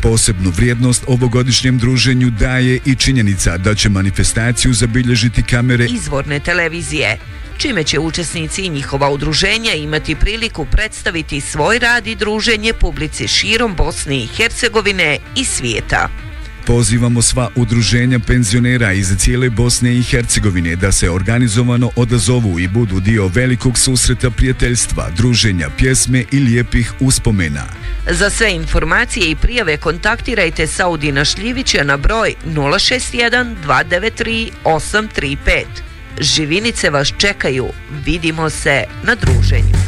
Posebnu vrijednost ovogodišnjem druženju daje i činjenica da će manifestaciju zabilježiti kamere izvorne televizije, čime će učesnici i njihova udruženja imati priliku predstaviti svoj rad i druženje publici širom Bosne i Hercegovine i svijeta. Pozivamo sva udruženja penzionera iz cijele Bosne i Hercegovine da se organizovano odazovu i budu dio velikog susreta prijateljstva, druženja, pjesme i lijepih uspomena. Za sve informacije i prijave kontaktirajte Saudina Šljivića na broj 061 293 835. Živinice vas čekaju, vidimo se na druženju.